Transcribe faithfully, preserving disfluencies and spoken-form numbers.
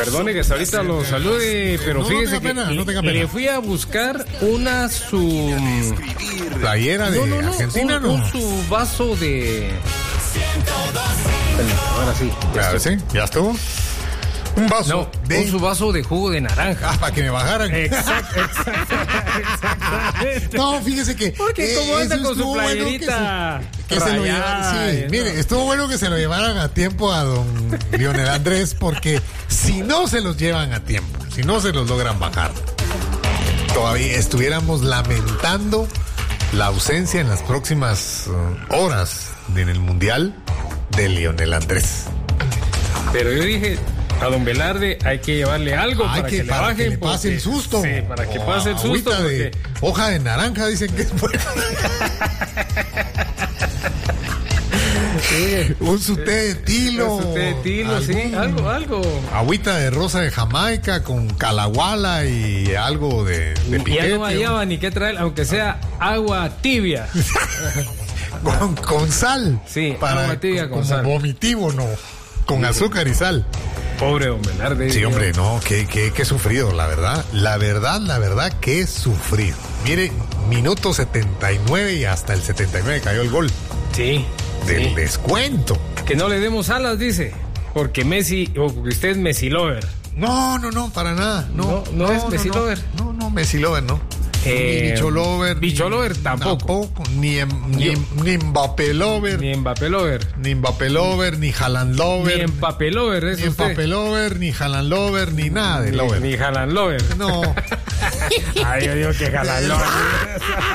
Perdone que hasta ahorita lo salude, pero No, no fíjese tenga que pena, le, no tenga pena. le fui a buscar una su... Playera de No, no, no, Argentina, un, ¿no? un su vaso de... Ahora sí. Claro, sí, ya estuvo. Un vaso No, de... un su vaso de jugo de naranja. Ah, para que me bajaran. Exacto, exacto, exactamente. No, fíjese que... Porque eh, como anda eso con su estuvo bueno playerita que se, que se lo rayada, llevaran. Sí, ¿no? mire, estuvo bueno que se lo llevaran a tiempo a don Lionel Andrés, porque si no se los llevan a tiempo, si no se los logran bajar, todavía estuviéramos lamentando la ausencia en las próximas uh, horas en el Mundial de Lionel Andrés. Pero yo dije, a don Velarde hay que llevarle algo Hay para que, que, le para bajen. que le pase porque- el susto. Sí, para que O pase el susto. agüita de porque- hoja de naranja, dicen que es bueno. Un su té de tilo. Un té de tilo, sí, algo, algo. Agüita de rosa de Jamaica con calahuala y algo de, de Ya piquete. no hallaba ni qué traer, aunque sea agua tibia. Con, con sal. Sí, para, agua tibia con como sal. vomitivo, no. Con azúcar y sal. Pobre don Velarde. Sí, hombre, no, qué, qué, qué sufrido, la verdad. La verdad, la verdad, qué sufrido. Mire, minuto setenta y nueve y hasta el setenta y nueve cayó el gol Sí. del sí. descuento. Que no le demos alas, dice. Porque Messi, o porque usted es Messi lover. No, no, no, para nada. No, No, no es Messi no. lover. No, no, Messi lover, no. Eh, ni Bicho lover. Bicho ni- lover tampoco. tampoco, Ni, em- ni, Yo- ni Mbappé lover. Ni Mbappé lover. Ni Mbappé lover, ni Haaland Ni lover. Mbappé lover, es Ni usted. Mbappé lover, ni Haaland lover, ni nada de Ni, lover. ni Haaland lover. No. Ay, yo digo que Haaland lover.